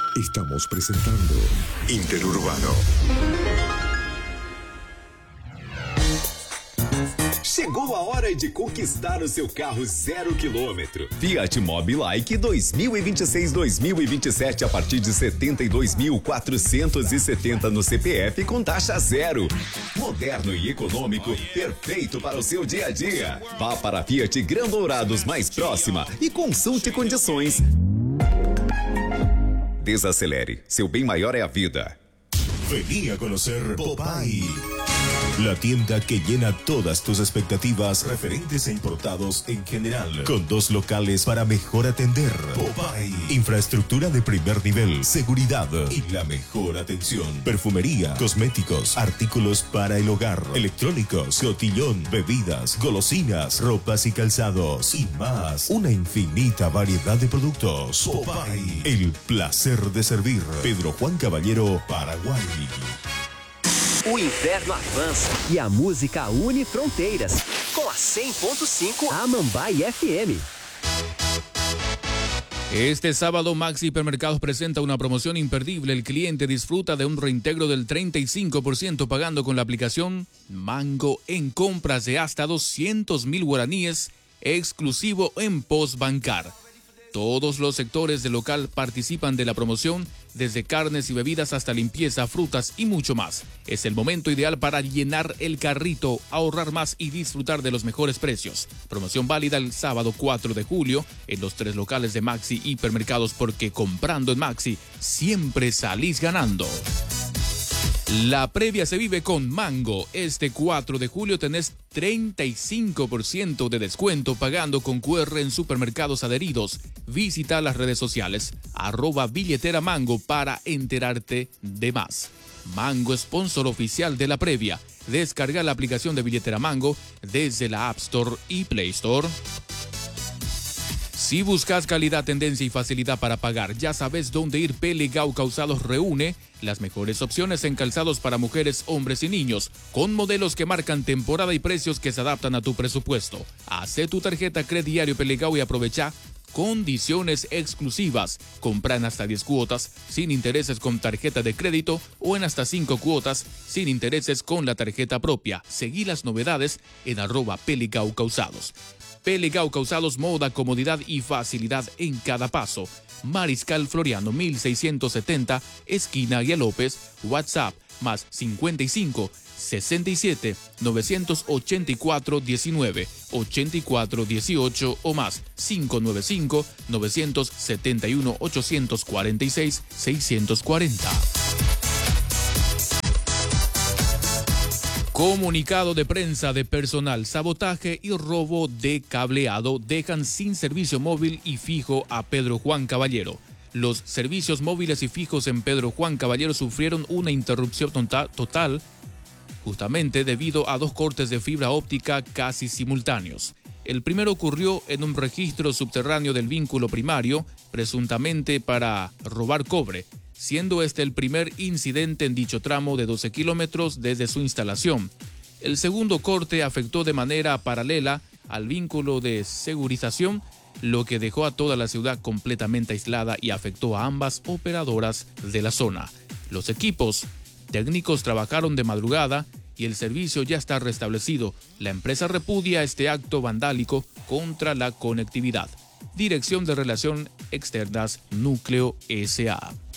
Estamos presentando Interurbano. Chegou a hora de conquistar o seu carro 0 km. Fiat Mobi Like 2026-2027 a partir de 72.470 no CPF com taxa zero. Moderno e econômico, perfeito para o seu dia a dia. Vá para a Fiat Gran Dourados mais próxima e consulte condições. Desacelere, seu bem maior é a vida. Vení a conocer Popeye, la tienda que llena todas tus expectativas referentes e importados en general, con 2 locales para mejor atender. Popeye, infraestructura de primer nivel, seguridad y la mejor atención. Perfumería, cosméticos, artículos para el hogar, electrónicos, cotillón, bebidas, golosinas, ropas y calzados y más. Una infinita variedad de productos. Popeye, el placer de servir. Pedro Juan Caballero, Paraguay. O inverno avança e a música une fronteiras. Com a 100.5 Amambai FM. Este sábado Maxi Hipermercados presenta una promoción imperdible. El cliente disfruta de un reintegro del 35% pagando con la aplicación Mango en compras de hasta 200.000 guaraníes, exclusivo en Postbancar. Todos los sectores del local participan de la promoción, desde carnes y bebidas hasta limpieza, frutas y mucho más. Es el momento ideal para llenar el carrito, ahorrar más y disfrutar de los mejores precios. Promoción válida el sábado 4 de julio en los 3 locales de Maxi Hipermercados, porque comprando en Maxi siempre salís ganando. La previa se vive con Mango. Este 4 de julio tenés 35% de descuento pagando con QR en supermercados adheridos. Visita las redes sociales @billeteramango para enterarte de más. Mango, sponsor oficial de la previa. Descarga la aplicación de Billetera Mango desde la App Store y Play Store. Si buscas calidad, tendencia y facilidad para pagar, ya sabes dónde ir. Pelegau Calzados reúne las mejores opciones en calzados para mujeres, hombres y niños, con modelos que marcan temporada y precios que se adaptan a tu presupuesto. Haz tu tarjeta Crediario Pelegau y aprovecha condiciones exclusivas. Compra en hasta 10 cuotas sin intereses con tarjeta de crédito o en hasta 5 cuotas sin intereses con la tarjeta propia. Seguí las novedades en @Pelegau Calzados. Pelegau Calzados, moda, comodidad y facilidad en cada paso. Mariscal Floriano 1670, esquina Guía López. WhatsApp más 55 67 984 19 84 18 o más 595 971 846 640. Comunicado de prensa de personal: sabotaje y robo de cableado dejan sin servicio móvil y fijo a Pedro Juan Caballero. Los servicios móviles y fijos en Pedro Juan Caballero sufrieron una interrupción total justamente debido a 2 cortes de fibra óptica casi simultáneos. El primero ocurrió en un registro subterráneo del vínculo primario, presuntamente para robar cobre, siendo este el primer incidente en dicho tramo de 12 kilómetros desde su instalación. El segundo corte afectó de manera paralela al vínculo de segurización, lo que dejó a toda la ciudad completamente aislada y afectó a ambas operadoras de la zona. Los equipos técnicos trabajaron de madrugada y el servicio ya está restablecido. La empresa repudia este acto vandálico contra la conectividad. Dirección de Relaciones Externas, Núcleo S.A.